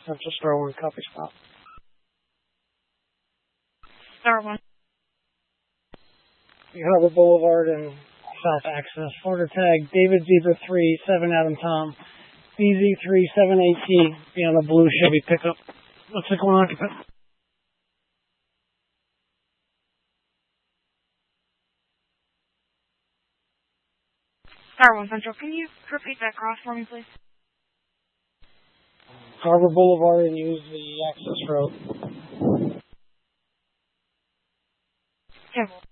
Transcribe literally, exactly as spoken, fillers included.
Central Star one, copy stop. Star one. Harbor Boulevard and South Access. Florida tag, David Zebra three, seven Adam Tom. B Z three seven eight T, be on the blue Chevy pickup. Looks like one occupant. Star one Central, can you repeat that cross for me, please? Harbor Boulevard and use the access road. Okay.